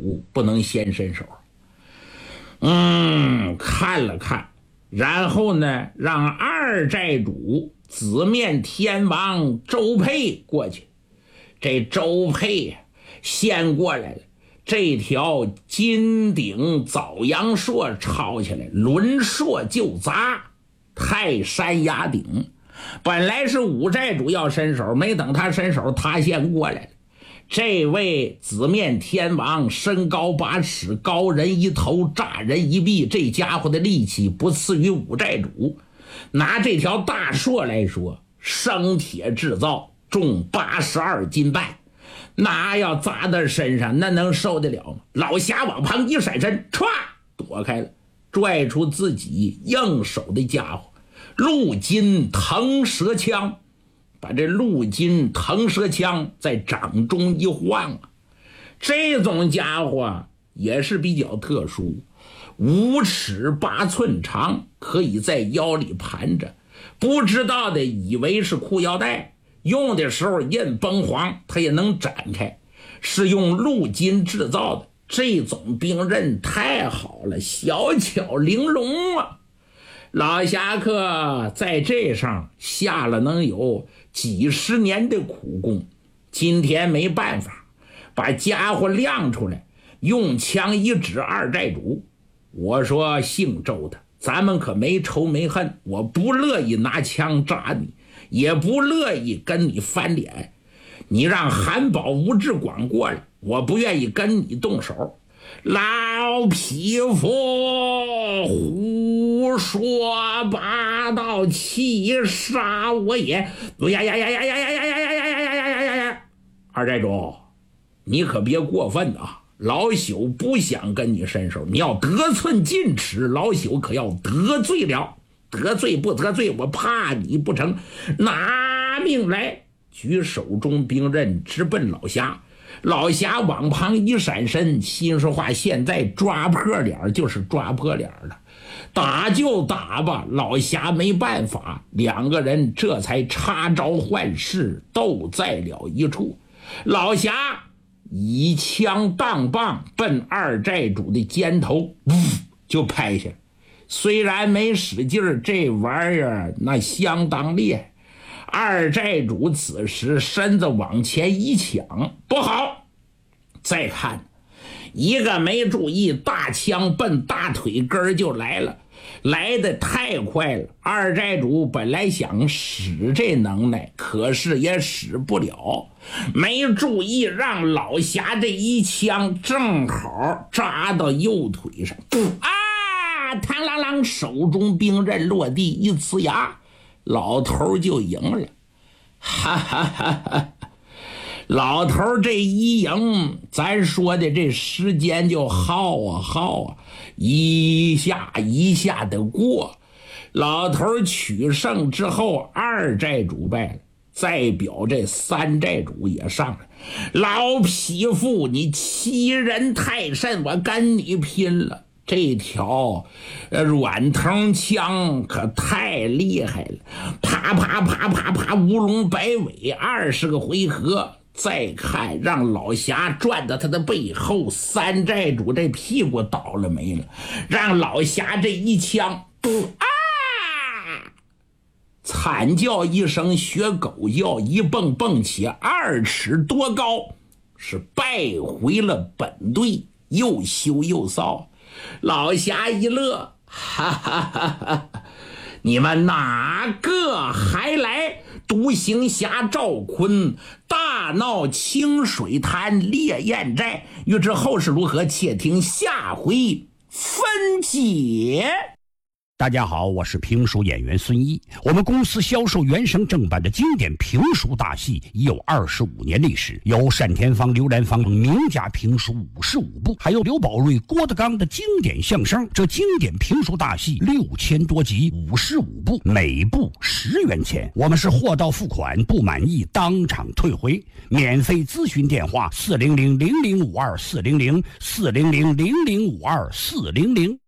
主不能先伸手。看了看，然后呢，让二寨主紫面天王周佩过去。这周佩先过来了，这条金顶枣阳槊抄起来，抡槊就砸泰山崖顶。本来是五寨主要伸手，没等他伸手，他先过来了。这位紫面天王身高8尺，高人一头，炸人一臂，这家伙的力气不次于五寨主。拿这条大槊来说，生铁制造，重82斤半，那要砸到身上，那能受得了吗？老侠往旁一闪身，歘躲开了，拽出自己硬手的家伙陆金腾蛇枪，把这陆金腾蛇枪在掌中一晃啊。这种家伙也是比较特殊，5尺8寸长，可以在腰里盘着，不知道的以为是裤腰带，用的时候印崩黄它也能展开，是用陆金制造的。这种兵刃太好了，小巧玲珑啊。老侠客在这上下了能有几十年的苦功，今天没办法把家伙亮出来，用枪一指二寨主。我说姓周的，咱们可没仇没恨，我不乐意拿枪扎你，也不乐意跟你翻脸。你让韩宝吴志广过来，我不愿意跟你动手。老匹夫胡说八道，气杀我也！呀！二寨主，你可别过分啊！老朽不想跟你伸手，你要得寸进尺，老朽可要得罪了。得罪不得罪，我怕你不成。拿命来！举手中兵刃直奔老侠。老侠往旁一闪身，心说话，现在抓破脸就是抓破脸了，打就打吧。老侠没办法，两个人这才插招换式，斗在了一处。老侠以枪当棒奔二寨主的肩头就拍下来，虽然没使劲儿，这玩意儿那相当厉害。二寨主此时身子往前一抢，不好！再看，一个没注意，大枪奔大腿根就来了，来得太快了。二寨主本来想使这能耐，可是也使不了，没注意，让老侠这一枪正好扎到右腿上，嘡啷啷，手中兵刃落地一呲牙，老头就赢了。哈哈哈哈！老头这一赢，咱说的这时间就耗啊，一下一下的过。老头取胜之后，二寨主败了，再表这三寨主也上来。老匹夫，你欺人太甚，我跟你拼了！这条软藤枪可太厉害了，啪啪啪啪啪，乌龙摆尾，20个回合。再看，让老侠转到他的背后，三寨主这屁股倒了没了，让老侠这一枪，惨叫一声，学狗叫，一蹦起2尺多高，是败回了本队，又羞又臊。老侠一乐，哈哈哈哈！你们哪个还来？独行侠赵坤大闹清水滩烈焰寨，欲知后事如何，且听下回分解。 大家好，我是评书演员孙一。我们公司销售原声正版的经典评书大戏已有25年历史，有单田芳、刘兰芳名家评书55部，还有刘宝瑞、郭德纲的经典相声。这经典评书大戏6000多集，55部，每部10元钱。我们是货到付款，不满意当场退回。免费咨询电话：400-0052-400，400-0052-400。